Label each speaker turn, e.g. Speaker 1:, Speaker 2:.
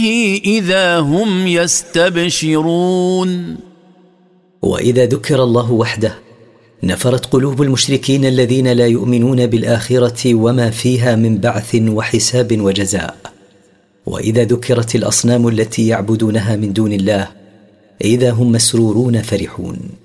Speaker 1: إذا هم يستبشرون.
Speaker 2: وإذا ذكر الله وحده نفرت قلوب المشركين الذين لا يؤمنون بالآخرة وما فيها من بعث وحساب وجزاء. وإذا ذكرت الأصنام التي يعبدونها من دون الله إذا هم مسرورون فرحون.